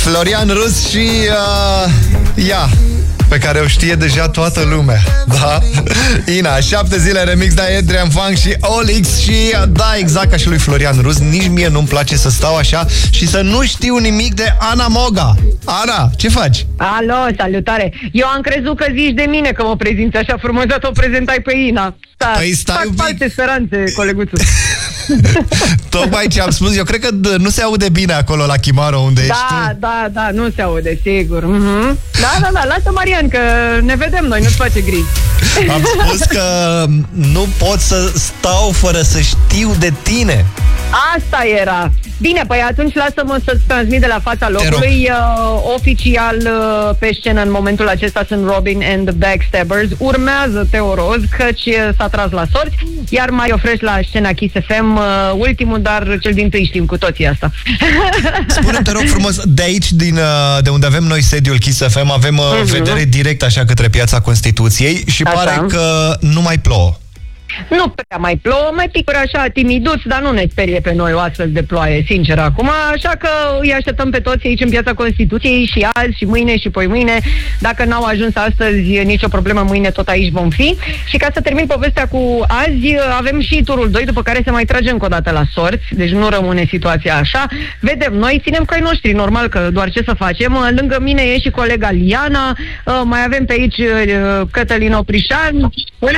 Florian Rus și ea, pe care o știe deja toată lumea. Da? Ina, 7 zile remix de Adrian Funk și Olix. Și da, exact ca și lui Florian Rus, nici mie nu-mi place să stau așa și să nu știu nimic de Ana Moga. Ana, ce faci? Alo, salutare. Eu am crezut că zici de mine că mă prezinți așa frumos, dar o prezentai pe Ina. Da, păi stai un pic. Fac alte speranțe, coleguțul. Tocmai ce am spus, eu cred că nu se aude bine acolo la Chimaro unde ești tu. Da, nu se aude, sigur. Da, lasă Marian, că ne vedem noi, nu-ți face griji. Am spus că nu pot să stau fără să știu de tine. Asta era. Bine, păi atunci lasă-mă să-ți transmit de la fața locului. Oficial pe scenă în momentul acesta sunt Robin and the Backstabbers. Urmează Teo Roz, căci s-a tras la sorți. Iar Mario Fresh la scena Kiss FM, ultimul, dar cel dintâi știm cu toții asta. Spune-mi, te rog frumos, de aici, de unde avem noi sediul Kiss FM, avem vedere direct așa către Piața Constituției și așa. Pare că nu mai plouă. Nu prea mai plouă, mai picură așa timiduț, dar nu ne sperie pe noi o astfel de ploaie, sincer, acum, așa că îi așteptăm pe toți aici în Piața Constituției și azi, și mâine, și poi mâine. Dacă n-au ajuns astăzi, nicio problemă, mâine tot aici vom fi. Și ca să termin povestea cu azi, avem și turul 2, după care se mai trage încă o dată la sorți, deci nu rămâne situația așa. Vedem, noi ținem cu ai noștri, normal că doar ce să facem. Lângă mine e și colega Liana, mai avem pe aici Cătălin Oprișan.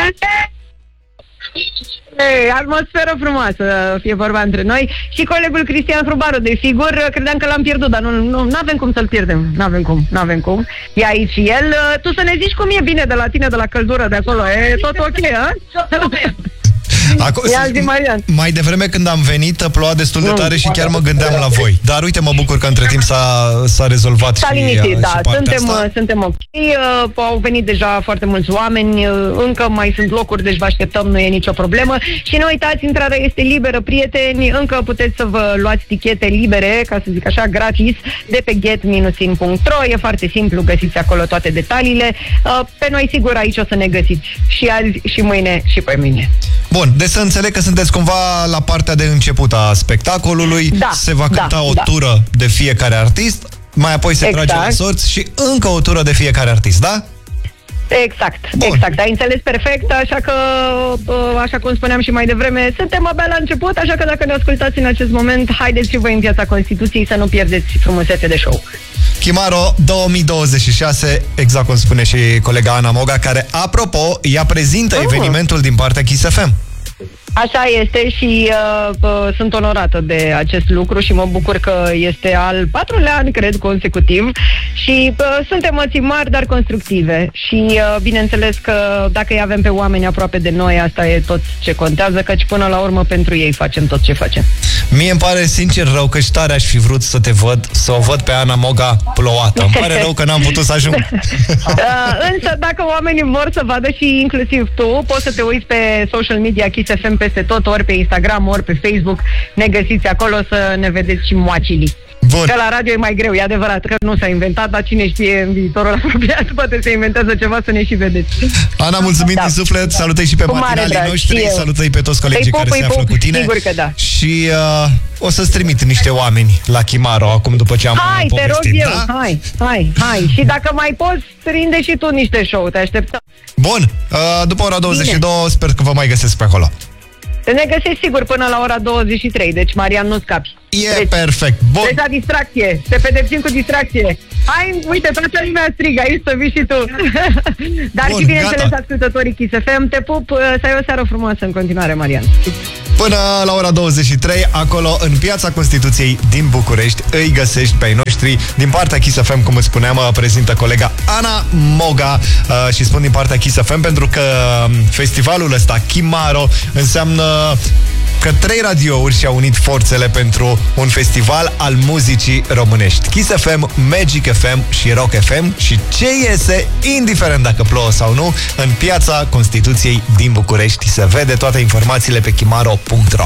Atmosferă frumoasă, fie vorba între noi. Și colegul Cristian Hrubaru, desigur. Credeam că l-am pierdut, dar nu avem cum să-l pierdem. N-avem cum. E aici și el. Tu să ne zici cum e bine de la tine, de la căldură de acolo. E tot ok, a? Mai devreme când am venit ploua destul de tare și chiar mă gândeam la voi. Dar uite, mă bucur că între timp s-a rezolvat. S-a liniștit, da, suntem ok. Au venit deja foarte mulți oameni. Încă mai sunt locuri, deci vă așteptăm, nu e nicio problemă. Și nu uitați, intrarea este liberă, prieteni. Încă puteți să vă luați tichete libere, ca să zic așa, gratis, de pe get-in.ro. E foarte simplu, găsiți acolo toate detaliile. Pe noi sigur aici o să ne găsiți și azi, și mâine, și pe mâine. Bun, deci să înțeleg că sunteți cumva la partea de început a spectacolului. Da, se va cânta o tură de fiecare artist, mai apoi se trage la sorți și încă o tură de fiecare artist, da? Exact, ai înțeles perfect, așa că, așa cum spuneam și mai devreme, suntem abia la început, așa că dacă ne ascultați în acest moment, haideți și voi în Piața Constituției să nu pierdeți frumusețea de show. Chimaro 2026, exact cum spune și colega Ana Moga, care, apropo, ea prezintă evenimentul din partea Kiss FM. Așa este și sunt onorată de acest lucru și mă bucur că este al 4-lea an, cred, consecutiv și suntem emoții mari, dar constructive și bineînțeles că dacă îi avem pe oameni aproape de noi, asta e tot ce contează, căci până la urmă pentru ei facem tot ce facem. Mie îmi pare sincer rău că tare aș fi vrut să să o văd pe Ana Moga plouată. Îmi pare rău că n-am putut să ajung. Însă dacă oamenii vor să vadă și inclusiv tu, poți să te uiți pe social media Kiss FM peste tot, ori pe Instagram, ori pe Facebook, ne găsiți acolo să ne vedeți și moacilii. Bun. Că la radio e mai greu, e adevărat că nu s-a inventat, dar cine știe în viitorul apropiat, poate se inventează ceva să ne și vedeți. Ana, mulțumim din suflet, salutăi și pe matinalii noștri, salutăi pe toți colegii care se află cu tine. Sigur că da. Și o să-ți trimit niște oameni la Chimaro acum după ce am povestit. Te rog eu, da? Hai. Și dacă mai poți, rinde și tu niște show, te așteptăm. Bun, după ora 22 sper că vă mai găsesc pe acolo. Ne găsești sigur până la ora 23, deci Marian, nu scapi. Perfect, bun. Deci la distracție, te pedepsim cu distracție. Hai, uite, toată lumea strigă aici să vii și tu. Dar bun, și bineînțeles ascultătorii Kiss FM, te pup, să ai o seară frumoasă în continuare, Marian. Până la ora 23, acolo în Piața Constituției din București, îi găsești pe ai noștri. Din partea Kiss FM, cum îți spuneam, prezintă colega Ana Moga și spun din partea Kiss FM pentru că festivalul ăsta, Chimaro, înseamnă că 3 radiouri și-au unit forțele pentru un festival al muzicii românești. Kiss FM, Magic FM și Rock FM și ce iese, indiferent dacă plouă sau nu, în Piața Constituției din București. Se vede toate informațiile pe chimaro.ro.